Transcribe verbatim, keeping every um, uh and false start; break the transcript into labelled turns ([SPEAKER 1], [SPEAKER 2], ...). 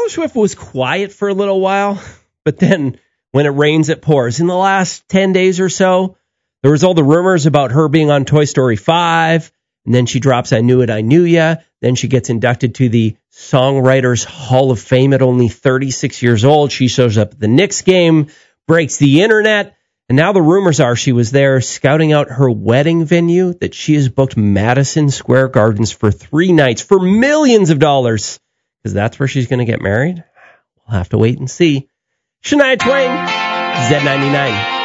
[SPEAKER 1] Taylor Swift was quiet for a little while, but then when it rains, it pours. In the last ten days or so, there was all the rumors about her being on Toy Story five, and then she drops I Knew It, I Knew Ya. Then she gets inducted to the Songwriters Hall of Fame at only thirty-six years old. She shows up at the Knicks game, breaks the internet, and now the rumors are she was there scouting out her wedding venue, that she has booked Madison Square Gardens for three nights for millions of dollars, because that's where she's going to get married. We'll have to wait and see. Shania Twain, Z ninety-nine.